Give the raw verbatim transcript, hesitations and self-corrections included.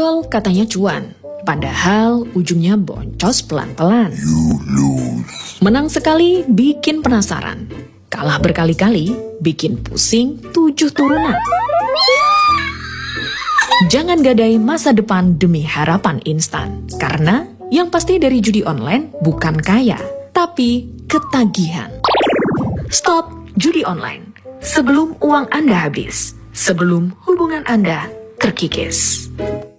Gol katanya cuan, padahal ujungnya boncos pelan-pelan. Menang sekali bikin penasaran, kalah berkali-kali bikin pusing tujuh turunan. Jangan gadai masa depan demi harapan instan, karena yang pasti dari judi online bukan kaya, tapi ketagihan. Stop judi online sebelum uang Anda habis, sebelum hubungan Anda terkikis.